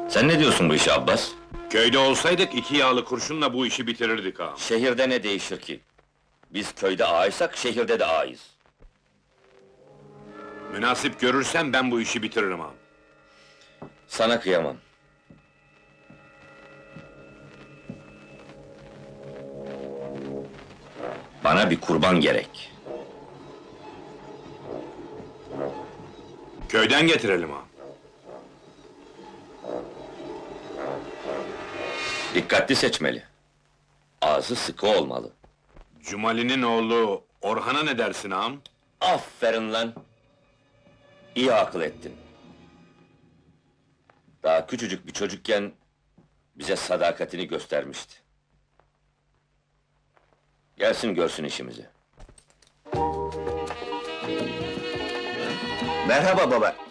Sen ne diyorsun bu işe Abbas? Köyde olsaydık 2 yağlı kurşunla bu işi bitirirdik ağam. Şehirde ne değişir ki? Biz köyde ağaysak şehirde de ağayız. Münasip görürsem ben bu işi bitiririm ağam. Sana kıyamam. Bana bir kurban gerek. Köyden getirelim ağam. Dikkatli seçmeli. Ağzı sıkı olmalı. Cumali'nin oğlu Orhan'a ne dersin ağam? Aferin lan! İyi akıl ettin. Daha küçücük bir çocukken bize sadakatini göstermişti. Gelsin görsün işimizi. Merhaba baba.